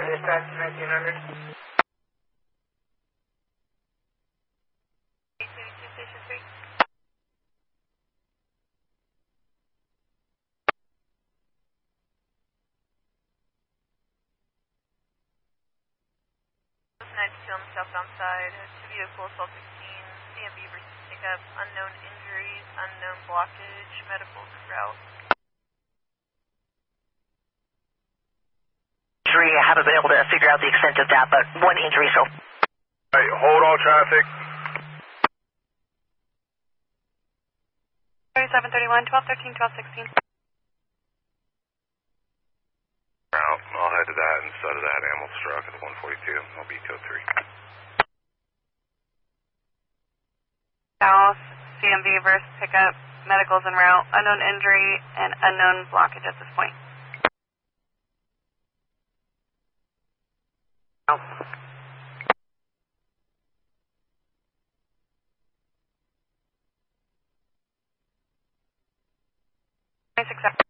dispatch 1900. Station 3. On the southbound side, two vehicles, 1216, CMV versus pickup, unknown injuries, unknown blockage, medical route. I haven't been able to figure out the extent of that, but one injury, so. Alright, hold all traffic. 3731, 1213, 1216. I'll head to that instead of that ammo struck at 142. I'll be code 3. South, CMV versus pickup, medicals en route, unknown injury, and unknown blockage at this point. Oh. 26